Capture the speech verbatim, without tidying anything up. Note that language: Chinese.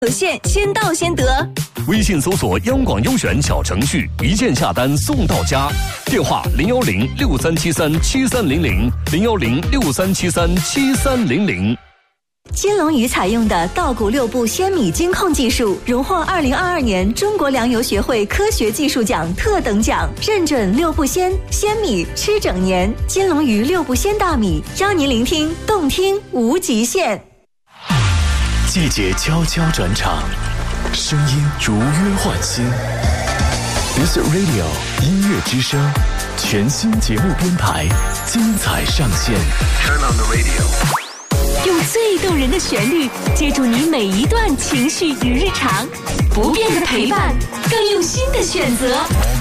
有限，先到先得。 微信搜索央广优选小程序，一键下单送到家。电话零幺零六三七三七三零零零幺零六三七三七三零零。 金龙鱼采用的稻谷六步鲜米精控技术，荣获二零二二年中国粮油学会科学技术奖特等奖，认准六步鲜，鲜米吃整年。金龙鱼六步鲜大米，邀您聆听动听无极限。 季节悄悄转场，声音如约唤醒。This Radio 音乐之声，全新节目编排，精彩上线。Turn on the radio， 用最动人的旋律接住你每一段情绪与日常，不变的陪伴，更用心的选择。